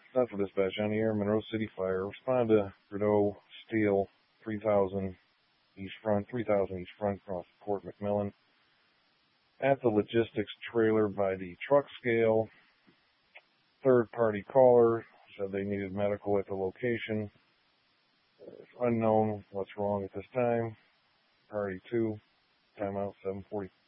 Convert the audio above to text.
Central Dispatch on the air, Monroe City Fire. Respond to Rideau Steel, 3000 East Front, across Port McMillan. At the logistics trailer by the truck scale, third-party caller said they needed medical at the location. It's unknown what's wrong at this time. Party 2, timeout 7:40.